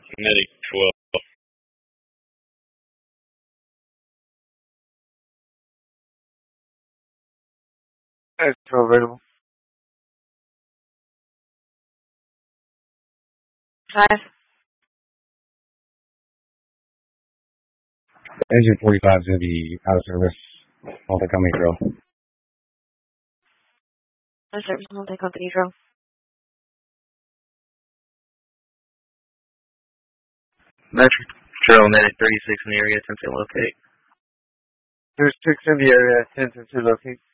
Medic 12. That's available. 5. Engine 45 is going to be out of service. Multi-company drill. Out of service, multi-company drill. Metric drill medic 36 in the area, attempt to locate. There's 6 in the area, attempting to locate.